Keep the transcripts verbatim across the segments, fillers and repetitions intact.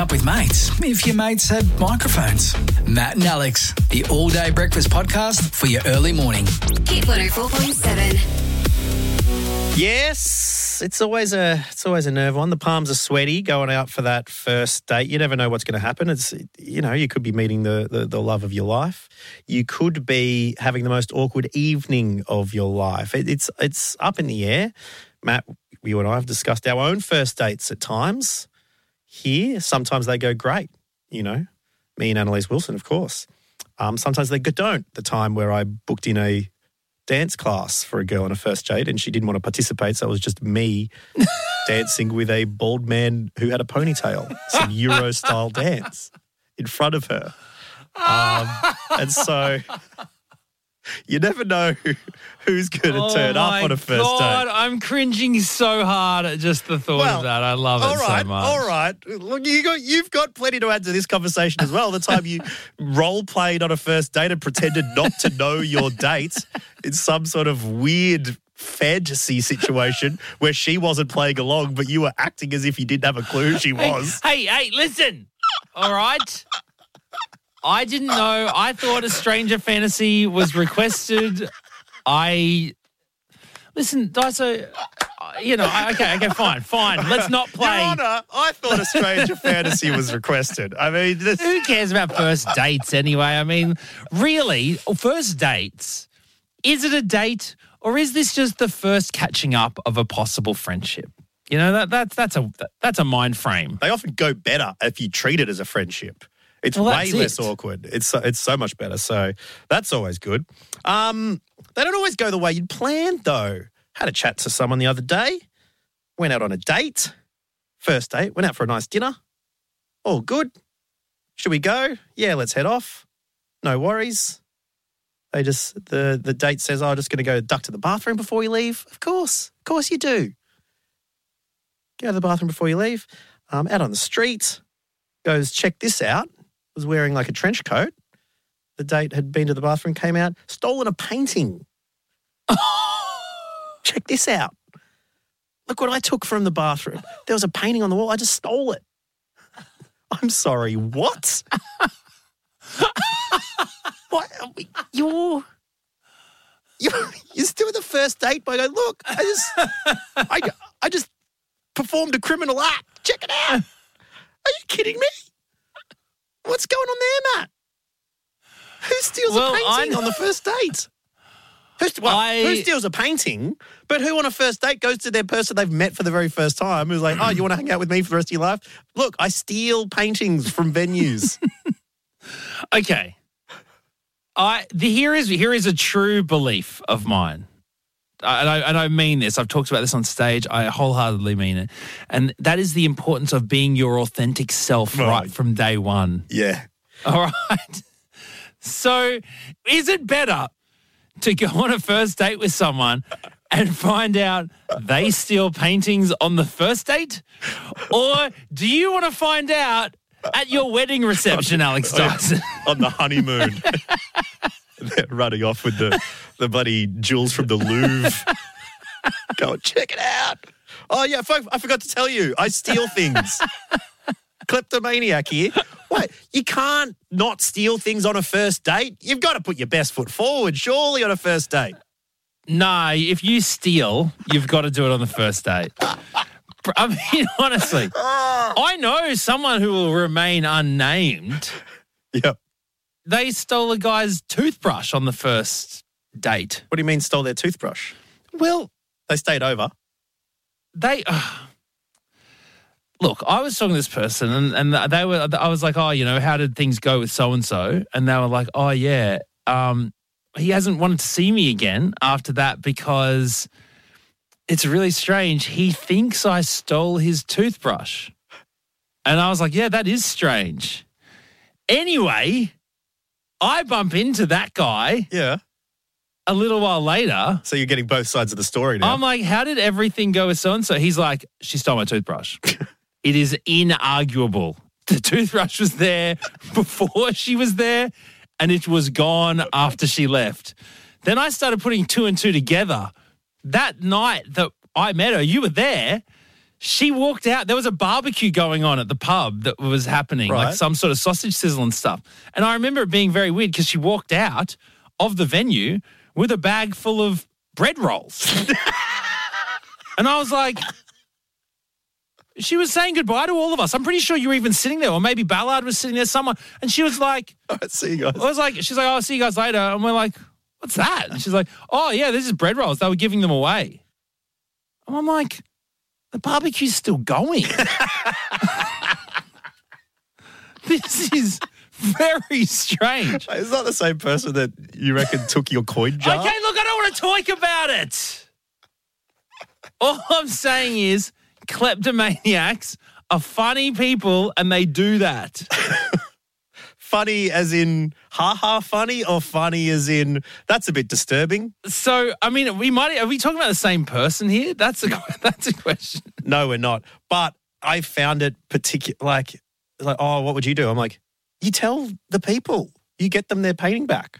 up with mates if your mates had microphones. Matt and Alex, the all-day breakfast podcast for your early morning. Hit one oh four point seven. Yes, it's always a it's always a nerve one. The palms are sweaty going out for that first date. You never know what's going to happen. It's you know you could be meeting the, the the love of your life. You could be having the most awkward evening of your life. It, it's it's up in the air. Matt, you and I have discussed our own first dates at times. Here, sometimes they go great. You know, me and Annalise Wilson, of course. Um, sometimes they don't. The time where I booked in a dance class for a girl on a first date and she didn't want to participate, so it was just me dancing with a bald man who had a ponytail, some Euro-style dance in front of her. Um, and so you never know who, who's going to Oh turn up my on a first God, date. I'm cringing so hard at just the thought Well, of that. I love it all right, so much. all right. Look, you got, you've got plenty to add to this conversation as well. The time you role-played on a first date and pretended not to know your date in some sort of weird fantasy situation where she wasn't playing along, but you were acting as if you didn't have a clue who she was. Hey, hey, listen. All right. I didn't know. I thought a stranger fantasy was requested. I listen, Daiso. uh, You know, I- okay, okay, fine, fine. Let's not play. Your Honour, I thought a stranger fantasy was requested. I mean, this, Who cares about first dates anyway? I mean, really, first dates. Is it a date or is this just the first catching up of a possible friendship? You know, that that's that's a that's a mind frame. they often go better if you treat it as a friendship. It's Well, way that's less it. awkward. It's so, it's so much better. So that's always good. Um, they don't always go the way you'd planned, though. Had a chat to someone the other day. Went out on a date. First date. Went out for a nice dinner. All good. Should we go? Yeah, let's head off. No worries. They just the the date says, "Oh, I'm just going to go duck to the bathroom before we leave." Of course, of course you do. Go to the bathroom before you leave. Um, out on the street. Goes, check this out. Was wearing like a trench coat. The date had been to the bathroom, came out, stolen a painting. Check this out. Look what I took from the bathroom. There was a painting on the wall. I just stole it. I'm sorry, what? What? You're, you're, you're still at the first date by going, look, I just, I, I just performed a criminal act. Check it out. Are you kidding me? What's going on there, Matt? Who steals Well, a painting I- on the first date? Who, st- well, I- who steals a painting? But who on a first date goes to their person they've met for the very first time who's like, oh, you want to hang out with me for the rest of your life? Look, I steal paintings from venues. Okay. I the here is here is a true belief of mine. Uh, And I, and I mean this. I've talked about this on stage. I wholeheartedly mean it. And that is the importance of being your authentic self Right. right from day one. Yeah. All right. So is it better to go on a first date with someone and find out they steal paintings on the first date? Or do you want to find out at your wedding reception, Alex Dyson? On the honeymoon. They're running off with the, the bloody jewels from the Louvre. Go and check it out. Oh, yeah, folks, I forgot to tell you. I steal things. Kleptomaniac here. Wait, you can't not steal things on a first date. You've got to put your best foot forward, surely, on a first date. No, if you steal, you've got to do it on the first date. I mean, honestly, I know someone who will remain unnamed. Yep. They stole a guy's toothbrush on the first date. What do you mean stole their toothbrush? Well, They stayed over. they uh, look. I was talking to this person, and, and they were. I was like, "Oh, you know, how did things go with so and so?" And they were like, "Oh, yeah, um, he hasn't wanted to see me again after that because it's really strange. He thinks I stole his toothbrush." And I was like, "Yeah, that is strange." Anyway, I bump into that guy Yeah. a little while later. So you're getting both sides of the story now. I'm like, how did everything go with so-and-so? He's like, she stole my toothbrush. It is inarguable. The toothbrush was there before she was there, and it was gone after she left. Then I started putting two and two together. That night that I met her, you were there. She walked out. There was a barbecue going on at the pub that was happening, Right. like some sort of sausage sizzle and stuff. And I remember it being very weird because she walked out of the venue with a bag full of bread rolls. And I was like, she was saying goodbye to all of us. I'm pretty sure you were even sitting there, or maybe Ballard was sitting there somewhere. And she was like, All right, see you guys. I was like, she's like, oh, I'll see you guys later. And we're like, what's that? And she's like, oh, yeah, this is bread rolls. They were giving them away. And I'm like, the barbecue's still going. This is very strange. It's not the same person that you reckon took your coin jar. Okay, look, I don't want to talk about it. All I'm saying is kleptomaniacs are funny people and they do that. Funny as in ha-ha funny, or funny as in that's a bit disturbing? So, I mean, we might, are we talking about the same person here? That's a, that's a question. No, we're not. But I found it particular, like, like, oh, what would you do? I'm like, you tell the people. You get them their painting back.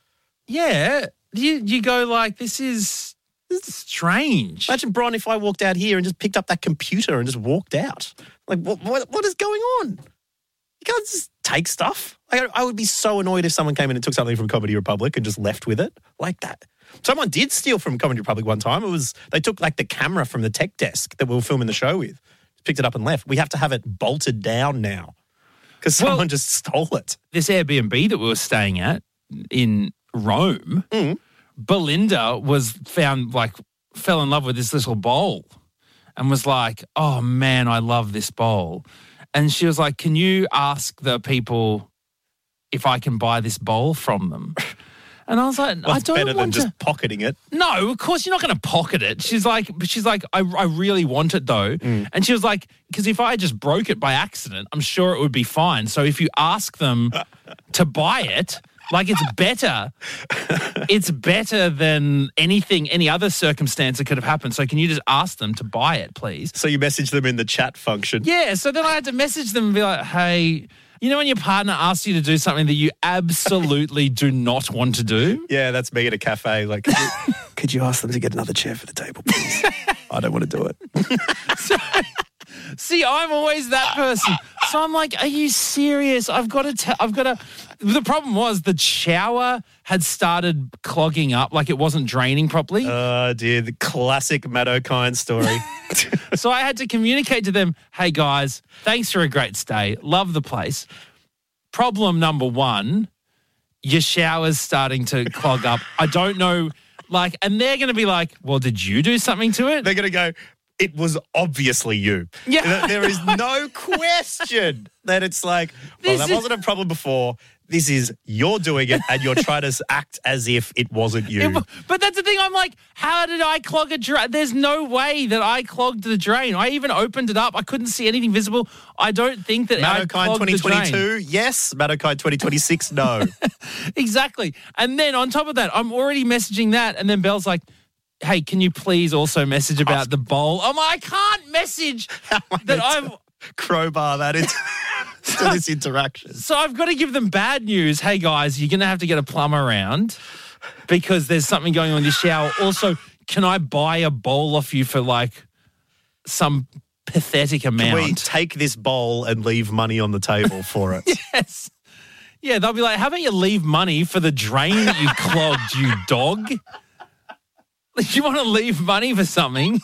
Yeah. You, you go like, this is, this is strange. Imagine, Bron, if I walked out here and just picked up that computer and just walked out. Like, what what, what is going on? You can't just take stuff. Like, I would be so annoyed if someone came in and took something from Comedy Republic and just left with it like that. Someone did steal from Comedy Republic one time. It was, they took like the camera from the tech desk that we were filming the show with, picked it up and left. We have to have it bolted down now because someone Well- just stole it. This Airbnb that we were staying at in Rome, Mm. Belinda was found like fell in love with this little bowl and was like, oh man, I love this bowl. And she was like, can you ask the people if I can buy this bowl from them? And I was like, Well, I it's don't better than want to. just pocketing it. No, of course you're not going to pocket it. She's like, but she's like, I, I really want it though. Mm. And she was like, because if I just broke it by accident, I'm sure it would be fine. So if you ask them to buy it, like it's better. It's better than anything, any other circumstance that could have happened. So can you just ask them to buy it, please? So you message them in the chat function. Yeah. So then I had to message them and be like, hey, you know when your partner asks you to do something that you absolutely do not want to do? Yeah, that's me at a cafe. Like, could you, could you ask them to get another chair for the table, please? I don't want to do it. So, see, I'm always that person. So I'm like, are you serious? I've got to tell, I've got to. The problem was the shower had started clogging up, like it wasn't draining properly. Oh, dear. The classic Matt O'Kine story. So I had to communicate to them, hey guys, thanks for a great stay. Love the place. Problem number one, your shower's starting to clog up. I don't know, like, and they're going to be like, well, did you do something to it? They're going to go, it was obviously you. Yeah. There is no question that it's like, well, This that is- wasn't a problem before. This is you're doing it and you're trying to act as if it wasn't you. It- but that's the thing. I'm like, how did I clog a drain? There's no way that I clogged the drain. I even opened it up. I couldn't see anything visible. I don't think that I Matt O'Kine clogged twenty the drain. twenty-two, yes. Matt O'Kine twenty twenty-six, no. Exactly. And then on top of that, I'm already messaging that. And then Belle's like, hey, can you please also message about the bowl? I'm like, I can't message that I've... Crowbar that into to this interaction. So I've got to give them bad news. Hey, guys, you're going to have to get a plumber around because there's something going on in your shower. Also, can I buy a bowl off you for like some pathetic amount? We take this bowl and leave money on the table for it. Yes. Yeah, they'll be like, how about you leave money for the drain that you clogged, you dog? You want to leave money for something?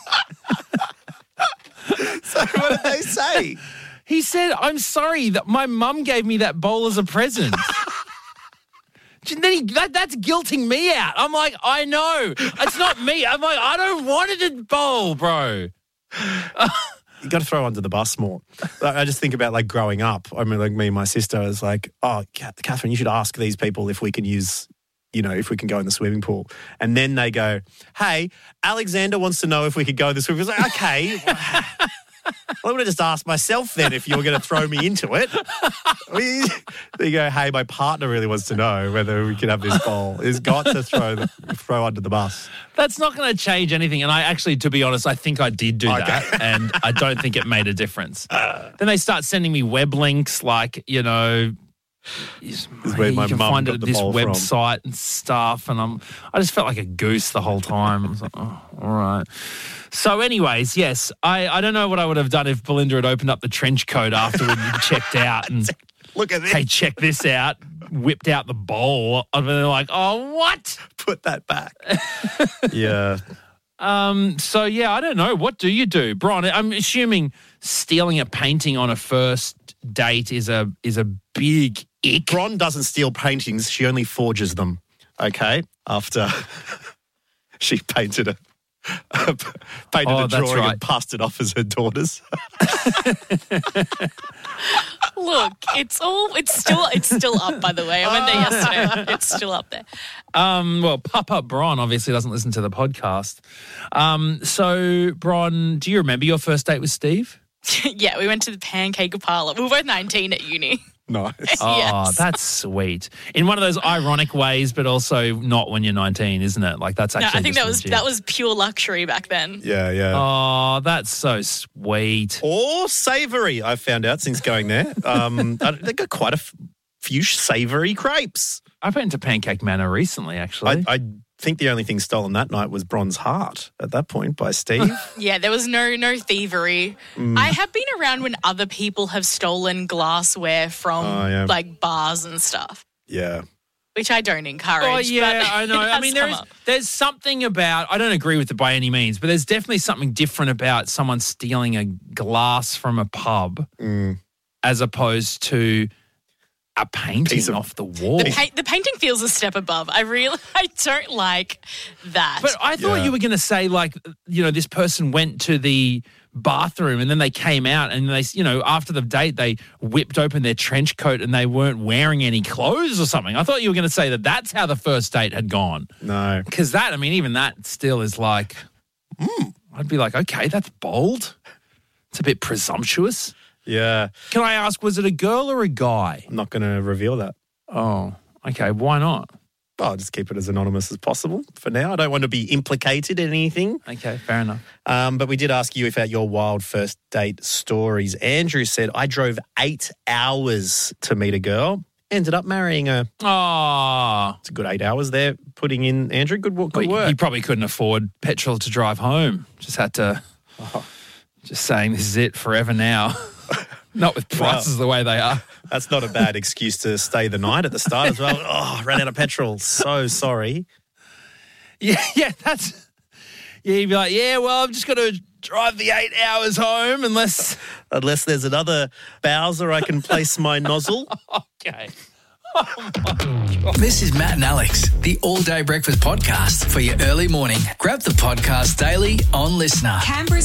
So what did they say? He said, I'm sorry that my mum gave me that bowl as a present. Then he, that, that's guilting me out. I'm like, I know. It's not me. I'm like, I don't want it in bowl, bro. You got to throw under the bus more. Like, I just think about like growing up. I mean, like me and my sister was like, oh, Catherine, you should ask these people if we can use, you know, if we can go in the swimming pool. And then they go, hey, Alexander wants to know if we could go in the swimming pool. I was like, okay. Well, I would have just asked myself then if you were going to throw me into it. We, they go, hey, my partner really wants to know whether we can have this bowl. He's got to throw the, throw under the bus. That's not going to change anything. And I actually, to be honest, I think I did do Okay. that. And I don't think it made a difference. Then they start sending me web links like, you know, Is where my you can mum find got it at the this bowl from. website and stuff, and I'm I just felt like a goose the whole time. I was like, oh, all right. So, anyways, yes, I, I don't know what I would have done if Belinda had opened up the trench coat afterward and checked out and Look at this. hey, check this out, whipped out the bowl. And they're like, oh, what? Put that back. yeah. Um. So yeah, I don't know. What do you do, Bron? I'm assuming stealing a painting on a first date is a is a big ick. Bron doesn't steal paintings. She only forges them. Okay. After she painted a, painted Oh, a that's drawing right. and passed it off as her daughter's. Look, it's all it's still it's still up, by the way. I went there yesterday. It's still up there. Um. Well, Pup Up Bron obviously doesn't listen to the podcast. Um. So, Bron, do you remember your first date with Steve? Yeah, we went to the Pancake Parlor. We were both nineteen at uni. Nice. Oh, Yes. that's sweet. In one of those ironic ways, but also not when you're nineteen, isn't it? Like that's No, actually. I think just that was legit. that was pure luxury back then. Yeah, yeah. Oh, that's so sweet. Or savoury, I've found out since going there. Um, I- they got quite a f- few savoury crepes. I went to Pancake Manor recently, actually. I, I think the only thing stolen that night was Bron's heart at that point by Steve. Yeah, there was no no thievery. Mm. I have been around when other people have stolen glassware from Oh, yeah. like bars and stuff, yeah. which I don't encourage. Oh yeah, but I know. it I has mean, there come is up. there's something about. I don't agree with it by any means, but there's definitely something different about someone stealing a glass from a pub Mm. as opposed to a painting Piece of- off the wall. The, paint, the painting feels a step above. I really, I don't like that. But I thought Yeah. you were going to say, like, you know, this person went to the bathroom and then they came out and they, you know, after the date, they whipped open their trench coat and they weren't wearing any clothes or something. I thought you were going to say that that's how the first date had gone. No. Because that, I mean, even that still is like, Hmm. I'd be like, okay, that's bold. It's a bit presumptuous. Yeah. Can I ask, was it a girl or a guy? I'm not going to reveal that. Oh, okay. Why not? I'll just keep it as anonymous as possible for now. I don't want to be implicated in anything. Okay, fair enough. Um, but we did ask you about your wild first date stories. Andrew said, I drove eight hours to meet a girl, ended up marrying her. Oh, It's a good eight hours there putting in, Andrew. Good, wo- good Well, work. he probably couldn't afford petrol to drive home. Just had to, just saying this is it forever now. Not with prices the way they are. That's not a bad excuse to stay the night at the start as well. Oh, ran out of petrol. So sorry. Yeah, yeah, that's, yeah, you'd be like, yeah, well, I'm just going to drive the eight hours home unless, Unless there's another Bowser I can place my nozzle. okay. This is Matt and Alex, the All Day Breakfast Podcast for your early morning. Grab the podcast daily on Listener. Canberra's